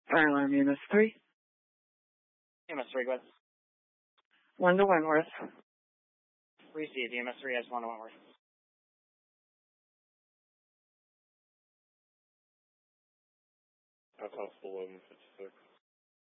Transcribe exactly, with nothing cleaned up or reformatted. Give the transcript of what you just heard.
Fire alarm, E M S three. E M S three, go ahead. One to Wentworth. Receive. E M S three has one to Wentworth. That's hospital eleven fifty-six.